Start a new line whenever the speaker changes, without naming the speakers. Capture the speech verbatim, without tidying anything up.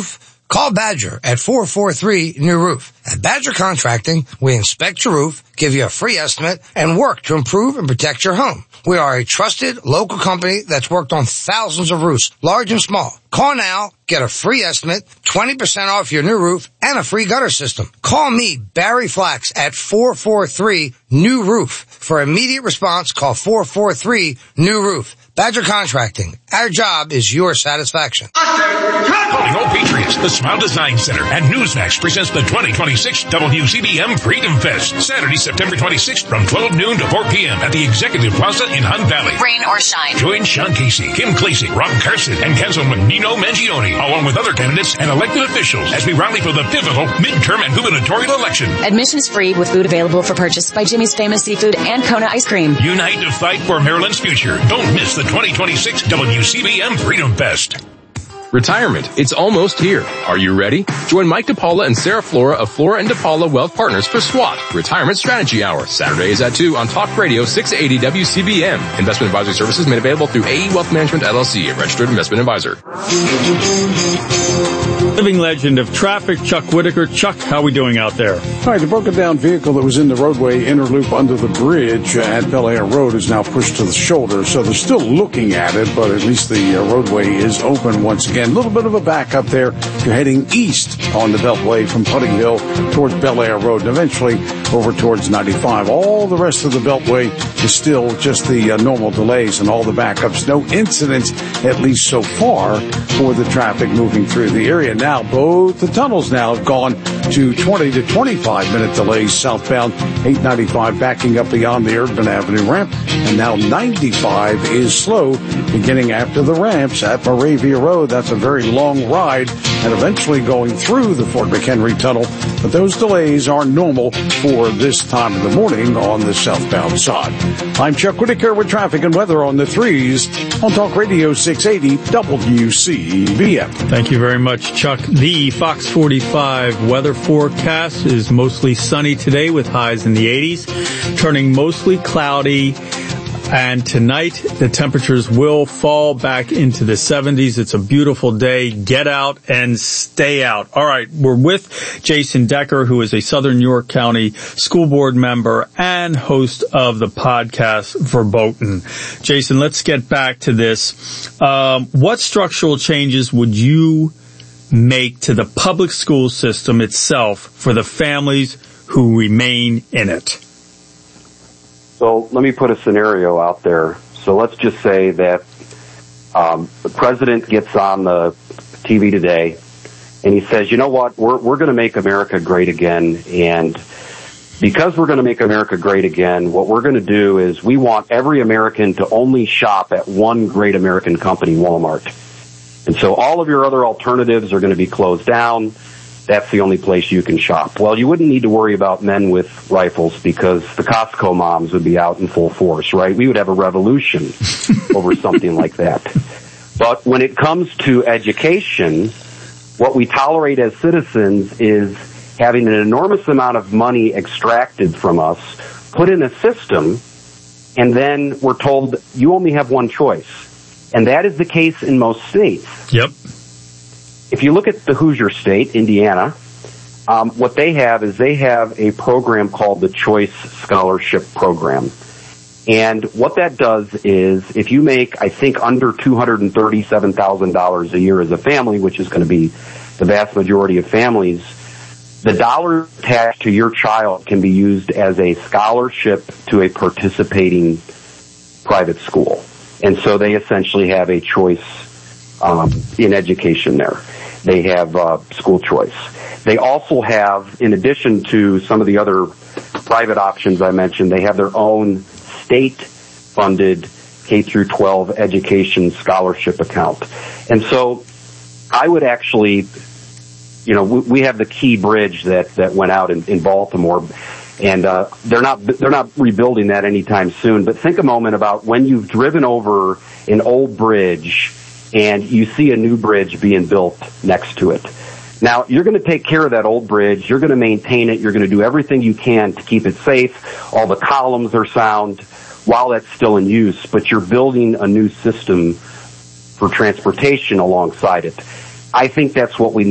roof? Call Badger at four four three, new roof. At Badger Contracting, we inspect your roof, give you a free estimate, and work to improve and protect your home. We are a trusted local company that's worked on thousands of roofs, large and small. Call now, get a free estimate, twenty percent off your new roof, and a free gutter system. Call me, Barry Flax, at four four three, new roof. For immediate response, call four four three, new roof. Badger Contracting. Our job is your satisfaction.
Calling all Patriots, the Smile Design Center and Newsmax presents the twenty twenty-six W C B M Freedom Fest. Saturday, September twenty-sixth from twelve noon to four p.m. at the Executive Plaza in Hunt Valley.
Rain or shine.
Join Sean Casey, Kim Clasey, Ron Carson, and Councilman Nino Mangione, along with other candidates and elected officials as we rally for the pivotal midterm and gubernatorial election.
Admission is free with food available for purchase by Jimmy's Famous Seafood and Kona Ice Cream.
Unite to fight for Maryland's future. Don't miss the twenty twenty-six W C B M Freedom Fest.
Retirement. It's almost here. Are you ready? Join Mike DePaula and Sarah Flora of Flora and DePaula Wealth Partners for SWAT, Retirement Strategy Hour. Saturdays at two on Talk Radio six eighty W C B M. Investment advisory services made available through A E Wealth Management L L C, a registered investment advisor.
Living legend of traffic, Chuck Whitaker. Chuck, how are we doing out there?
All right, the broken down vehicle that was in the roadway inner loop under the bridge at Bel Air Road is now pushed to the shoulder, so they're still looking at it, but at least the uh, roadway is open once again. A little bit of a backup there. You're heading east on the Beltway from Putting Hill towards Bel Air Road and eventually over towards ninety-five. All the rest of the Beltway is still just the uh, normal delays and all the backups. No incidents, at least so far, for the traffic moving through the area. Now, both the tunnels now have gone to twenty to twenty-five minute delays southbound. eight ninety-five backing up beyond the Urban Avenue ramp. And now ninety-five is slow beginning after the ramps at Moravia Road. That's a very long ride and eventually going through the Fort McHenry Tunnel. But those delays are normal for this time of the morning on the southbound side. I'm Chuck Whitaker with traffic and weather on the threes on Talk Radio six eighty W C B M.
Thank you very much, Chuck. The Fox forty-five weather forecast is mostly sunny today with highs in the eighties, turning mostly cloudy. And tonight, the temperatures will fall back into the seventies. It's a beautiful day. Get out and stay out. All right, we're with Jason Decker, who is a Southern York County School Board member and host of the podcast Verboten. Jason, let's get back to this. Um, what structural changes would you make to the public school system itself for the families who remain in it?
So let me put a scenario out there. So let's just say that um, the president gets on the T V today and he says, you know what, we're, we're going to make America great again. And because we're going to make America great again, what we're going to do is we want every American to only shop at one great American company, Walmart. And so all of your other alternatives are going to be closed down. That's the only place you can shop. Well, you wouldn't need to worry about men with rifles because the Costco moms would be out in full force, right? We would have a revolution over something like that. But when it comes to education, what we tolerate as citizens is having an enormous amount of money extracted from us, put in a system, and then we're told you only have one choice. And that is the case in most states.
Yep.
If you look at the Hoosier State, Indiana, um, what they have is they have a program called the Choice Scholarship Program. And what that does is if you make, I think, under two hundred thirty-seven thousand dollars a year as a family, which is going to be the vast majority of families, the dollar attached to your child can be used as a scholarship to a participating private school. And so they essentially have a choice um, in education there. They have uh, school choice. They also have, in addition to some of the other private options I mentioned, they have their own state-funded K through twelve education scholarship account. And so I would actually, you know, we, we have the Key Bridge that, that went out in, in Baltimore, and uh, they're not they're not rebuilding that anytime soon. But think a moment about when you've driven over an old bridge and you see a new bridge being built next to it. Now, you're going to take care of that old bridge. You're going to maintain it. You're going to do everything you can to keep it safe. All the columns are sound while that's still in use, but you're building a new system for transportation alongside it. I think that's what we need.